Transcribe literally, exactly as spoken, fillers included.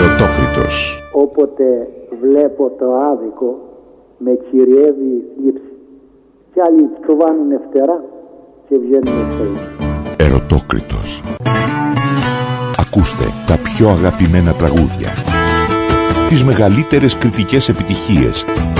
Ερωτόκριτος. Όποτε βλέπω το άδικο με κυριεύει η θλίψη. Κι άλλοι τσουβάνουνε φτερά και βγαίνουν ευθεροί. Ερωτόκριτος. Ακούστε τα πιο αγαπημένα τραγούδια, τις μεγαλύτερες κριτικές επιτυχίες